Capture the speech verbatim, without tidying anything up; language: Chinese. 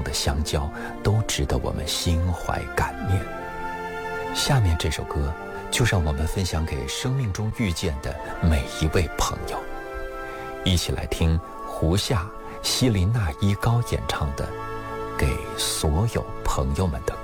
的相交，都值得我们心怀感念。下面这首歌就让我们分享给生命中遇见的每一位朋友，一起来听胡夏、希林娜依高演唱的《给所有朋友们的歌》。